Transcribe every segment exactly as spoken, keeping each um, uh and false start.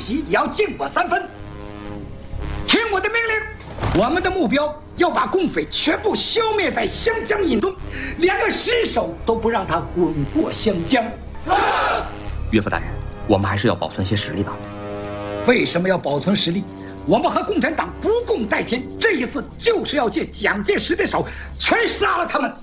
喜也要敬我三分。听我的命令，我们的目标要把共匪全部消灭在湘江以东，连个尸首都不让他滚过湘江。 岳父大人，我们还是要保存些实力吧。 为什么要保存实力？我们和共产党不共戴天，这一次就是要借蒋介石的手全杀了他们。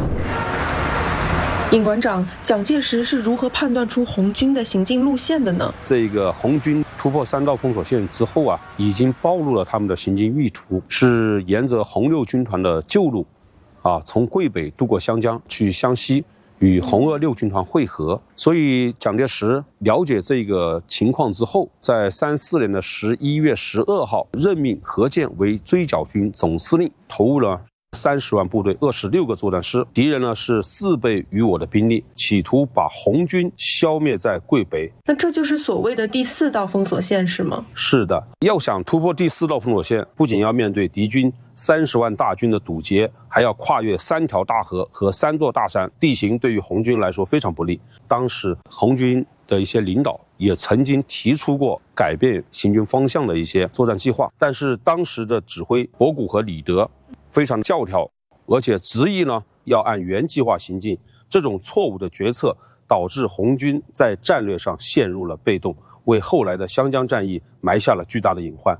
尹馆长，蒋介石是如何判断出红军的行进路线的呢？ 这个红军突破三道封锁线之后啊，已经暴露了他们的行进意图，是沿着红六军团的旧路，啊，从桂北渡过湘江去湘西与红二六军团会合。所以蒋介石了解这个情况之后，在三四年的十一月十二号任命何键为追剿军总司令，投入了三十万部队，二十六个作战师，敌人呢是四倍于我的兵力，企图把红军消灭在桂北。 那这就是所谓的第四道封锁线是吗？ 是的，要想突破第四道封锁线，不仅要面对敌军三十万大军的堵截，还要跨越三条大河和三座大山，地形对于红军来说非常不利。当时红军的一些领导也曾经提出过改变行军方向的一些作战计划，但是当时的指挥博古和李德非常教条，而且执意呢要按原计划行进。这种错误的决策导致红军在战略上陷入了被动，为后来的湘江战役埋下了巨大的隐患。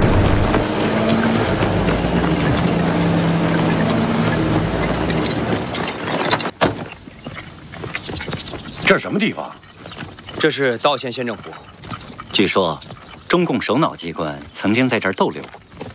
这是什么地方？ 这是道县县政府。 据说，中共首脑机关曾经在这儿逗留过。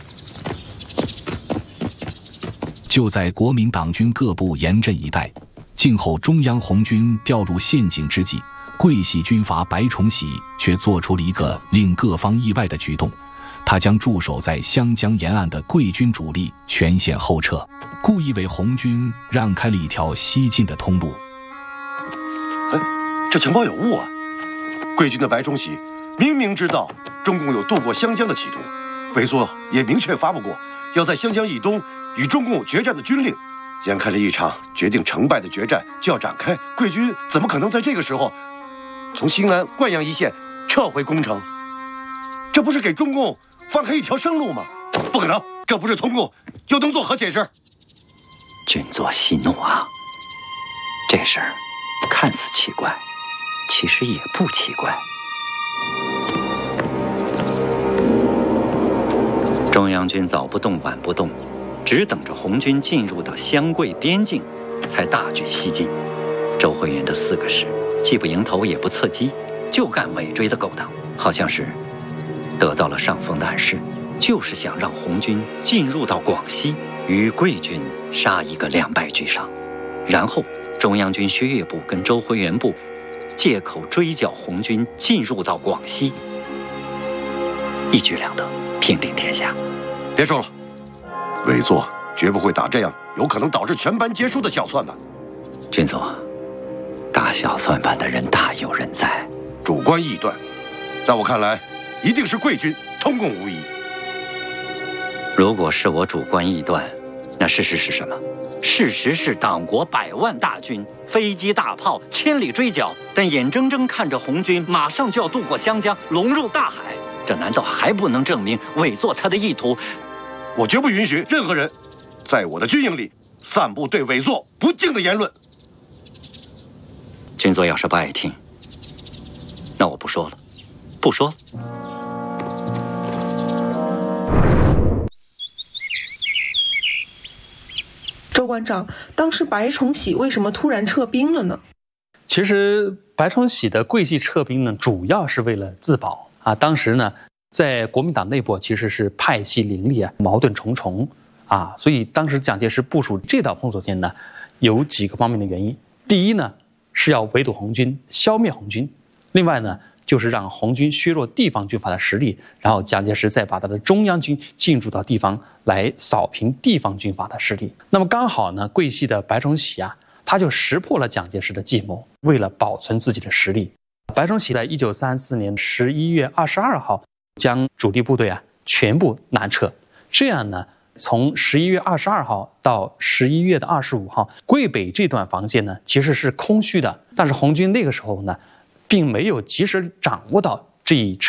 就在国民党军各部严阵以待，静候中央红军掉入陷阱之际，桂系军阀白崇禧却做出了一个令各方意外的举动，他将驻守在湘江沿岸的桂军主力全线后撤，故意为红军让开了一条西进的通路。 哎，这情报有误啊！桂军的白崇禧明明知道中共有渡过湘江的企图，委座也明确发布过要在湘江以东与中共决战的军令。眼看着一场决定成败的决战就要展开，桂军怎么可能在这个时候从西南灌阳一线撤回攻城？这不是给中共放开一条生路吗？不可能，这不是通共，又能作何解释？ 君座息怒啊！这事儿看似奇怪，其实也不奇怪。中央军早不动晚不动，只等着红军进入到湘桂边境，才大举西进。周慧元的四个师既不迎头也不侧击，就干尾追的勾当，好像是得到了上峰的暗示，就是想让红军进入到广西，与桂军杀一个两败俱伤。然后中央军薛岳部跟周辉元部借口追剿红军进入到广西，一举两得，平定天下。 别说了，委座绝不会打这样有可能导致全班皆输的小算盘。 军座，打小算盘的人大有人在。 主观臆断，在我看来，一定是桂军，通共无疑。 如果是我主观臆断，那事实是什么？事实是党国百万大军，飞机大炮千里追剿，但眼睁睁看着红军马上就要渡过湘江，龙入大海，这难道还不能证明委座他的意图？ 我绝不允许任何人在我的军营里散布对委座不敬的言论。 军座要是不爱听，那我不说了，不说了。 周馆长，当时白崇禧为什么突然撤兵了呢？ 其实白崇禧的桂系撤兵呢，主要是为了自保啊。当时呢，在国民党内部其实是派系林立啊，矛盾重重啊，所以当时蒋介石部署这道封锁线呢，有几个方面的原因。第一呢，是要围堵红军，消灭红军；另外呢，就是让红军削弱地方军阀的实力，然后蒋介石再把他的中央军进驻到地方来扫平地方军阀的势力。那么刚好呢，桂系的白崇禧啊，他就识破了蒋介石的计谋，为了保存自己的实力，白崇禧在一九三四年十一月二十二号将主力部队啊全部南撤。这样呢，从十一月二十二号到十一月的二十五号，桂北这段防线呢其实是空虚的，但是红军那个时候呢，并没有及时掌握到这一